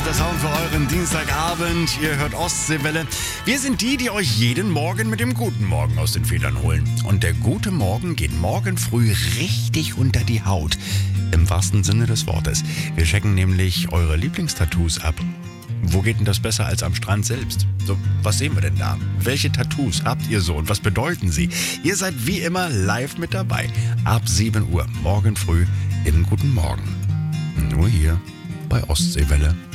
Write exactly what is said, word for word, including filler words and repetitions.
der Sound für euren Dienstagabend. Ihr hört Ostseewelle. Wir sind die, die euch jeden Morgen mit dem guten Morgen aus den Federn holen. Und der gute Morgen geht morgen früh richtig unter die Haut. Im wahrsten Sinne des Wortes. Wir checken nämlich eure Lieblingstattoos ab. Wo geht denn das besser als am Strand selbst? So, was sehen wir denn da? Welche Tattoos habt ihr so und was bedeuten sie? Ihr seid wie immer live mit dabei. Ab sieben Uhr morgen früh im Guten Morgen. Nur hier bei Ostseewelle.